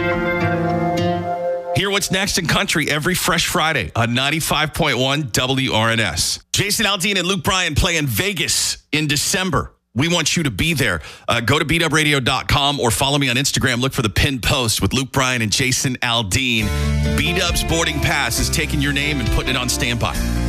Hear what's next in country every Fresh Friday on 95.1 WRNS. Jason Aldean and Luke Bryan play in Vegas in December. We want you to be there. Go to BDubRadio.com or follow me on Instagram. Look for the pinned post with Luke Bryan and Jason Aldean. B-Dub's boarding pass is taking your name and putting it on standby.